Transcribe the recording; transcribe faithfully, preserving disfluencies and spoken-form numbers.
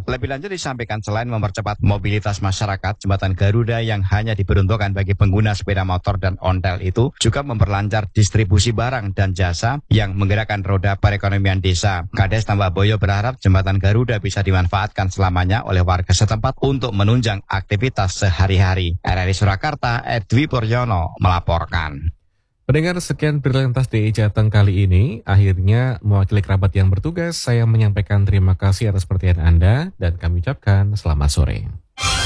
Lebih lanjut disampaikan selain mempercepat mobilitas masyarakat, jembatan Garuda yang hanya diperuntukkan bagi pengguna sepeda motor dan ontel itu juga memperlancar distribusi barang dan jasa yang menggerakkan roda perekonomian desa. Kades Tambak Boyo berharap jembatan Garuda bisa dimanfaatkan selamanya oleh warga setempat untuk menunjang aktivitas sehari-hari. R R I Surakarta, Edwi Puryono melaporkan. Pendengar, sekian Berlintas D I Jateng kali ini. Akhirnya mewakili kerabat yang bertugas, saya menyampaikan terima kasih atas perhatian Anda dan kami ucapkan selamat sore.